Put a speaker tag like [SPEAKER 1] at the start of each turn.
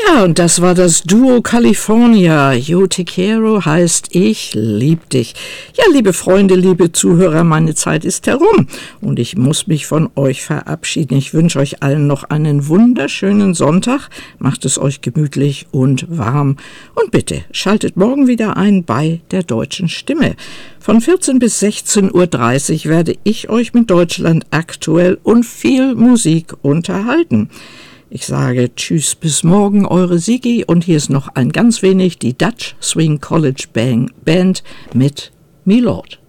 [SPEAKER 1] Ja, und das war das Duo California. Yo Te Quiero heißt Ich lieb dich. Ja, liebe Freunde, liebe Zuhörer, meine Zeit ist herum und ich muss mich von euch verabschieden. Ich wünsche euch allen noch einen wunderschönen Sonntag. Macht es euch gemütlich und warm. Und bitte schaltet morgen wieder ein bei der Deutschen Stimme. Von 14 bis 16:30 Uhr werde ich euch mit Deutschland aktuell und viel Musik unterhalten. Ich sage Tschüss, bis morgen, eure Sigi. Und hier ist noch ein ganz wenig die Dutch Swing College Band mit Milord.